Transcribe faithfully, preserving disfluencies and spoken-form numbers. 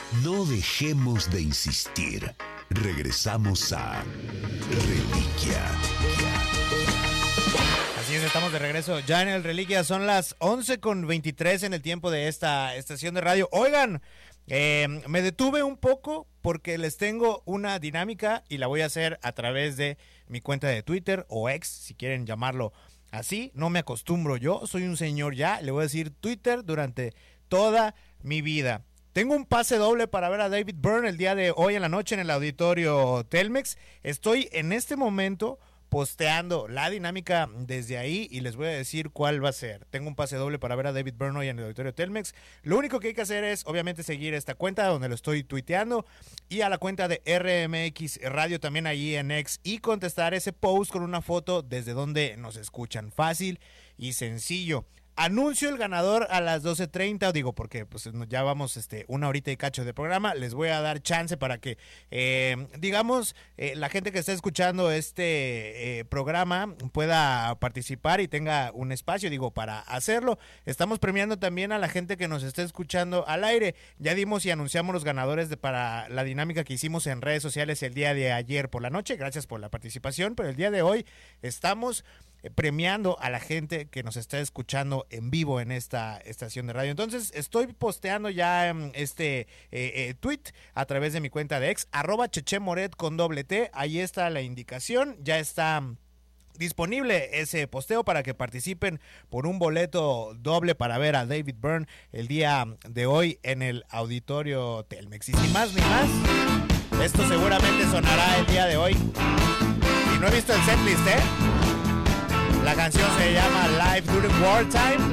No dejemos de insistir. Regresamos a Reliquia. Así es, estamos de regreso ya en el Reliquia. Son las once con veintitrés en el tiempo de esta estación de radio. Oigan, eh, me detuve un poco porque les tengo una dinámica y la voy a hacer a través de mi cuenta de Twitter o X, si quieren llamarlo así. No me acostumbro yo, soy un señor ya. Le voy a decir Twitter durante toda mi vida. Tengo un pase doble para ver a David Byrne el día de hoy en la noche en el auditorio Telmex. Estoy en este momento posteando la dinámica desde ahí y les voy a decir cuál va a ser. Tengo un pase doble para ver a David Byrne hoy en el auditorio Telmex. Lo único que hay que hacer es obviamente seguir esta cuenta donde lo estoy tuiteando y a la cuenta de R M X Radio también ahí en X y contestar ese post con una foto desde donde nos escuchan. Fácil y sencillo. Anuncio el ganador a las doce treinta, digo porque pues ya vamos este una horita y cacho de programa. Les voy a dar chance para que, eh, digamos, eh, la gente que está escuchando este eh, programa pueda participar y tenga un espacio, digo, para hacerlo. Estamos premiando también a la gente que nos está escuchando al aire. Ya dimos y anunciamos los ganadores de, para la dinámica que hicimos en redes sociales el día de ayer por la noche. Gracias por la participación, pero el día de hoy estamos premiando a la gente que nos está escuchando en vivo en esta estación de radio. Entonces estoy posteando ya este eh, eh, tweet a través de mi cuenta de ex, arroba chechemoret con doble T. Ahí está la indicación, ya está disponible ese posteo para que participen por un boleto doble para ver a David Byrne el día de hoy en el auditorio Telmex. Y sin más ni más, esto seguramente sonará el día de hoy. Y no he visto el setlist, ¿eh? La canción se llama Live During Wartime.